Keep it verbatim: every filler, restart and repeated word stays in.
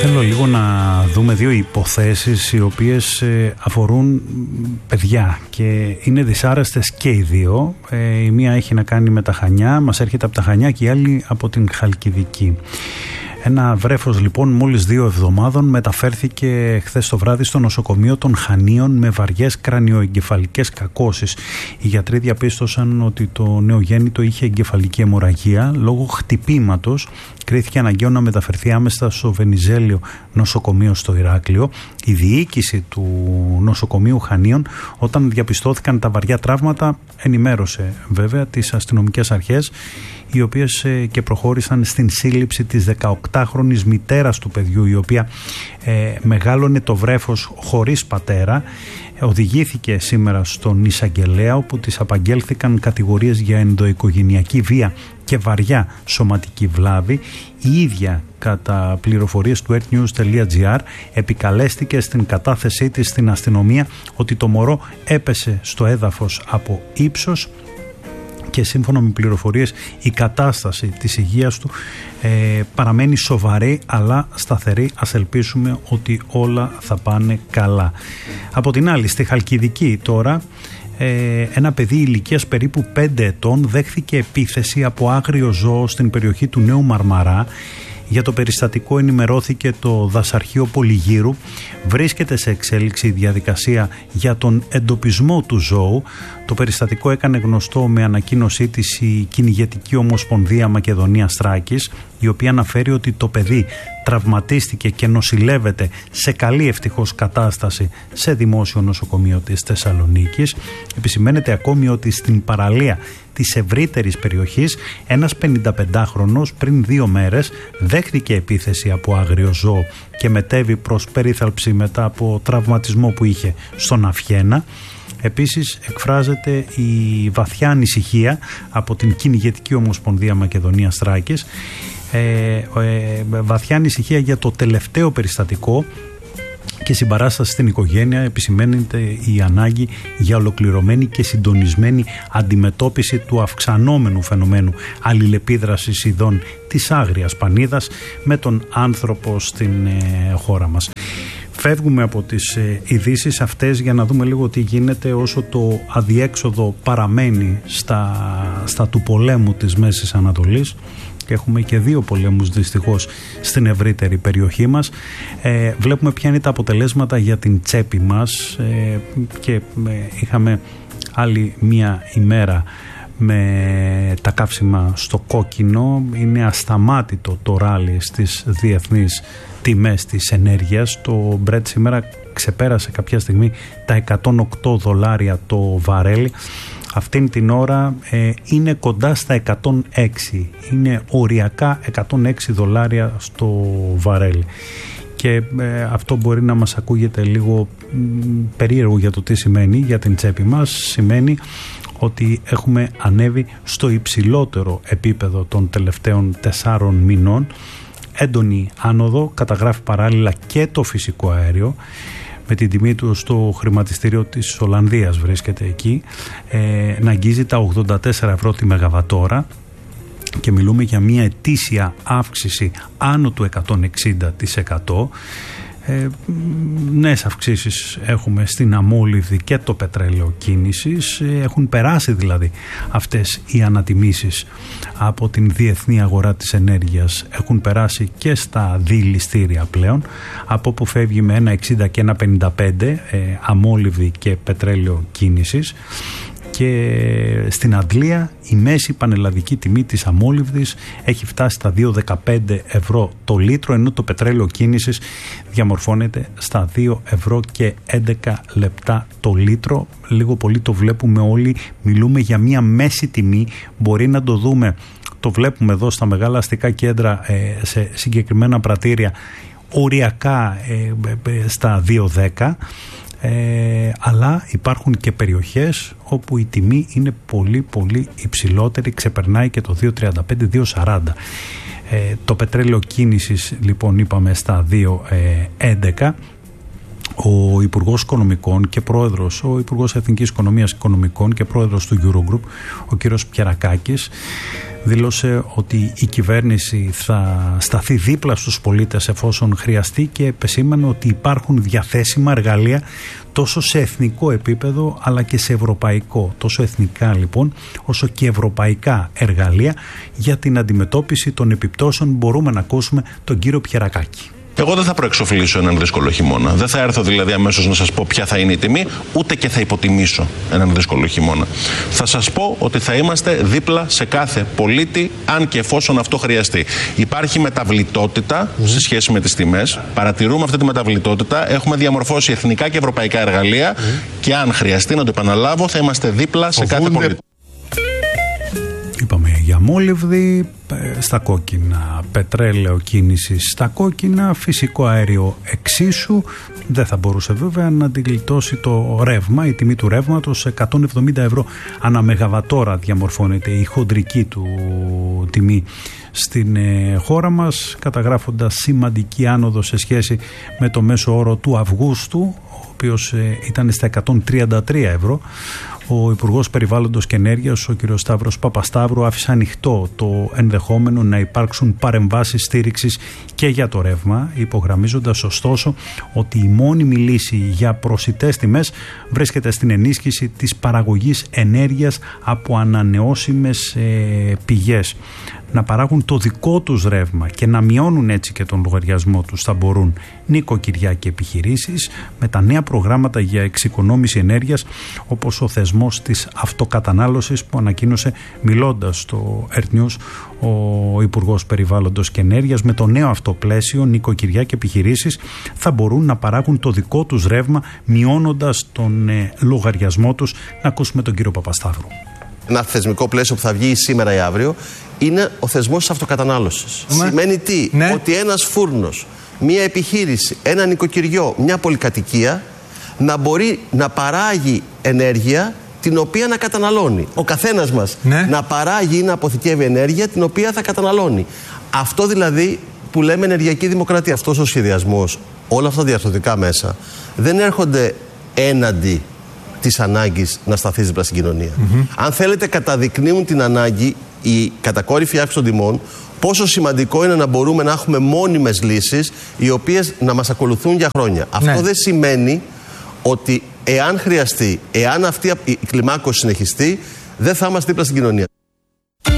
Θέλω λίγο να δούμε δύο υποθέσεις οι οποίες αφορούν παιδιά και είναι δυσάρεστες και οι δύο. Η μία έχει να κάνει με τα Χανιά, μας έρχεται από τα Χανιά, και η άλλη από την Χαλκιδική. Ένα βρέφος λοιπόν μόλις δύο εβδομάδων μεταφέρθηκε χθες το βράδυ στο νοσοκομείο των Χανίων με βαριές κρανιοεγκεφαλικές κακώσεις. Οι γιατροί διαπίστωσαν ότι το νεογέννητο είχε εγκεφαλική αιμορραγία. Λόγω χτυπήματος κρίθηκε αναγκαίο να μεταφερθεί άμεσα στο Βενιζέλιο νοσοκομείο στο Ηράκλειο. Η διοίκηση του νοσοκομείου Χανίων, όταν διαπιστώθηκαν τα βαριά τραύματα, ενημέρωσε βέβαια τις αστυνομικές αρχές, οι οποίες και προχώρησαν στην σύλληψη της δεκαοκτάχρονης μητέρας του παιδιού, η οποία ε, μεγάλωνε το βρέφος χωρίς πατέρα. Οδηγήθηκε σήμερα στον Εισαγγελέα, όπου της απαγγέλθηκαν κατηγορίες για ενδοοικογενειακή βία και βαριά σωματική βλάβη. Η ίδια, κατά πληροφορίες του earthnews.gr, επικαλέστηκε στην κατάθεσή της στην αστυνομία ότι το μωρό έπεσε στο έδαφος από ύψος, και σύμφωνα με πληροφορίες η κατάσταση της υγείας του ε, παραμένει σοβαρή αλλά σταθερή. Ας ελπίσουμε ότι όλα θα πάνε καλά. Από την άλλη, στη Χαλκιδική τώρα, ε, ένα παιδί ηλικίας περίπου πέντε ετών δέχθηκε επίθεση από άγριο ζώο στην περιοχή του Νέου Μαρμαρά. Για το περιστατικό ενημερώθηκε το Δασαρχείο Πολυγύρου. Βρίσκεται σε εξέλιξη η διαδικασία για τον εντοπισμό του ζώου. Το περιστατικό έκανε γνωστό με ανακοίνωσή της η Κυνηγετική Ομοσπονδία Μακεδονίας Θράκης, η οποία αναφέρει ότι το παιδί τραυματίστηκε και νοσηλεύεται σε καλή ευτυχώς κατάσταση σε δημόσιο νοσοκομείο της Θεσσαλονίκης. Επισημαίνεται ακόμη ότι στην παραλία της ευρύτερης περιοχής ένας πενηνταπεντάχρονος πριν δύο μέρες δέχτηκε επίθεση από άγριο ζώο και μετέβη προς περίθαλψη μετά από τραυματισμό που είχε στον Αυχένα. Επίσης εκφράζεται η βαθιά ανησυχία από την Κυνηγετική Ομοσπονδία Μακεδονίας Θράκης, ε, ε, βαθιά ανησυχία για το τελευταίο περιστατικό και συμπαράσταση στην οικογένεια. Επισημαίνεται η ανάγκη για ολοκληρωμένη και συντονισμένη αντιμετώπιση του αυξανόμενου φαινομένου αλληλεπίδρασης ειδών της άγριας πανίδας με τον άνθρωπο στην ε, χώρα μας. Φεύγουμε από τις ε, ειδήσεις αυτές για να δούμε λίγο τι γίνεται όσο το αδιέξοδο παραμένει στα, στα του πολέμου της Μέσης Ανατολής. Και έχουμε και δύο πολέμους δυστυχώς στην ευρύτερη περιοχή μας. Ε, βλέπουμε ποια είναι τα αποτελέσματα για την τσέπη μας ε, και ε, είχαμε άλλη μία ημέρα με τα καύσιμα στο κόκκινο. Είναι ασταμάτητο το ράλι στις διεθνείς τιμές της ενέργειας. Το Brent σήμερα ξεπέρασε κάποια στιγμή τα εκατόν οκτώ δολάρια το βαρέλι. Αυτήν την ώρα ε, είναι κοντά στα εκατόν έξι, είναι οριακά εκατόν έξι δολάρια στο βαρέλι. Και ε, αυτό μπορεί να μας ακούγεται λίγο μ, περίεργο για το τι σημαίνει για την τσέπη μας. Σημαίνει ότι έχουμε ανέβει στο υψηλότερο επίπεδο των τελευταίων τεσσάρων μηνών. Έντονη άνοδο καταγράφει παράλληλα και το φυσικό αέριο, με την τιμή του στο χρηματιστήριο της Ολλανδίας βρίσκεται εκεί, ε, να αγγίζει τα ογδόντα τέσσερα ευρώ τη μεγαβατόρα, και μιλούμε για μια ετήσια αύξηση άνω του εκατόν εξήντα τοις εκατό. Ε, νέες αυξήσεις έχουμε στην αμόλυβδη και το πετρέλαιο κίνησης. Έχουν περάσει δηλαδή αυτές οι ανατιμήσεις από την διεθνή αγορά της ενέργειας, έχουν περάσει και στα διηλιστήρια πλέον, από όπου φεύγει με ένα εξήντα και ένα πενήντα πέντε ε, αμόλυβδη και πετρέλαιο κίνησης. Και στην Αντλία η μέση πανελλαδική τιμή της αμόλυβδης έχει φτάσει στα δύο δεκαπέντε ευρώ το λίτρο, ενώ το πετρέλαιο κίνησης διαμορφώνεται στα δύο ευρώ και έντεκα λεπτά το λίτρο. Λίγο πολύ το βλέπουμε όλοι, μιλούμε για μια μέση τιμή, μπορεί να το δούμε, το βλέπουμε εδώ στα μεγάλα αστικά κέντρα, ε, σε συγκεκριμένα πρατήρια, οριακά ε, ε, στα δύο δέκα. Ε, αλλά υπάρχουν και περιοχές όπου η τιμή είναι πολύ πολύ υψηλότερη, ξεπερνάει και το δύο τριάντα πέντε δύο σαράντα. Ε, το πετρέλαιο κίνησης λοιπόν είπαμε στα δύο έντεκα. Ο Υπουργός Οικονομικών και πρόεδρος, ο Υπουργός Εθνικής Οικονομίας και Οικονομικών και πρόεδρος του Eurogroup, ο κύριος Πιερακάκης, δήλωσε ότι η κυβέρνηση θα σταθεί δίπλα στους πολίτες εφόσον χρειαστεί και επεσήμανε ότι υπάρχουν διαθέσιμα εργαλεία τόσο σε εθνικό επίπεδο αλλά και σε ευρωπαϊκό. Τόσο εθνικά λοιπόν όσο και ευρωπαϊκά εργαλεία για την αντιμετώπιση των επιπτώσεων. Μπορούμε να ακούσουμε τον κύριο Πιερακάκη. Εγώ δεν θα προεξοφλήσω έναν δύσκολο χειμώνα. Δεν θα έρθω δηλαδή αμέσως να σας πω ποια θα είναι η τιμή, ούτε και θα υποτιμήσω έναν δύσκολο χειμώνα. Θα σας πω ότι θα είμαστε δίπλα σε κάθε πολίτη, αν και εφόσον αυτό χρειαστεί. Υπάρχει μεταβλητότητα mm. σε σχέση με τις τιμές. Παρατηρούμε αυτή τη μεταβλητότητα. Έχουμε διαμορφώσει εθνικά και ευρωπαϊκά εργαλεία mm. και αν χρειαστεί, να το επαναλάβω, θα είμαστε δίπλα σε κάθε πολίτη. Είπαμε για μόλιβδη, στα κόκκινα πετρέλαιο κίνησης στα κόκκινα, φυσικό αέριο εξίσου. Δεν θα μπορούσε βέβαια να την γλιτώσει το ρεύμα. Η τιμή του ρεύματος εκατόν εβδομήντα ευρώ ανά μεγαβατόρα διαμορφώνεται η χοντρική του τιμή στην χώρα μας, καταγράφοντας σημαντική άνοδο σε σχέση με το μέσο όρο του Αυγούστου, ο οποίος ήταν στα εκατόν τριάντα τρία ευρώ. Ο Υπουργός Περιβάλλοντος και Ενέργειας, ο κ. Σταύρος Παπασταύρου, άφησε ανοιχτό το ενδεχόμενο να υπάρξουν παρεμβάσεις στήριξης και για το ρεύμα, υπογραμμίζοντας ωστόσο ότι η μόνιμη λύση για προσιτές τιμές βρίσκεται στην ενίσχυση της παραγωγής ενέργειας από ανανεώσιμες ε, πηγές. Να παράγουν το δικό τους ρεύμα και να μειώνουν έτσι και τον λογαριασμό τους θα μπορούν νοικοκυριά και επιχειρήσεις με τα νέα προγράμματα για εξοικονόμηση ενέργειας, όπως ο θεσμός της αυτοκατανάλωσης που ανακοίνωσε μιλώντας στο Earth News ο Υπουργός Περιβάλλοντος και Ενέργειας. Με το νέο αυτό πλαίσιο, νοικοκυριά και επιχειρήσεις θα μπορούν να παράγουν το δικό τους ρεύμα μειώνοντας τον ε, λογαριασμό τους. Να ακούσουμε τον κύριο Παπασταύρου. Ένα θεσμικό πλαίσιο που θα βγει σήμερα ή αύριο είναι ο θεσμός της αυτοκατανάλωσης. Ναι. Σημαίνει τι? Ναι. Ότι ένας φούρνος, μια επιχείρηση, ένα νοικοκυριό, μια πολυκατοικία να μπορεί να παράγει ενέργεια την οποία να καταναλώνει. Ο καθένας μας ναι. να παράγει ή να αποθηκεύει ενέργεια την οποία θα καταναλώνει. Αυτό δηλαδή που λέμε ενεργειακή δημοκρατία. Αυτός ο σχεδιασμός, όλα αυτά τα διαρθρωτικά μέσα δεν έρχονται έναντι της ανάγκης να σταθεί δίπλα στην κοινωνία. Mm-hmm. Αν θέλετε, καταδεικνύουν την ανάγκη, η κατακόρυφη αύξηση των τιμών, πόσο σημαντικό είναι να μπορούμε να έχουμε μόνιμες λύσεις οι οποίες να μας ακολουθούν για χρόνια. Ναι. Αυτό δεν σημαίνει ότι εάν χρειαστεί, εάν αυτή η κλιμάκωση συνεχιστεί, δεν θα είμαστε δίπλα στην κοινωνία.